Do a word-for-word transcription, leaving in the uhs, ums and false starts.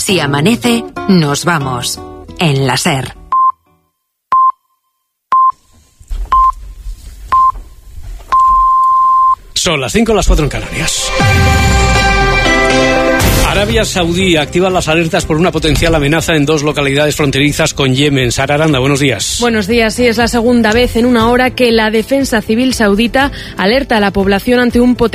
Si amanece, nos vamos. En la SER. Son las cinco, las cuatro en Canarias. Arabia Saudí activa las alertas por una potencial amenaza en dos localidades fronterizas con Yemen. Sara Aranda, buenos días. Buenos días. Sí, es la segunda vez en una hora que la defensa civil saudita alerta a la población ante un potencial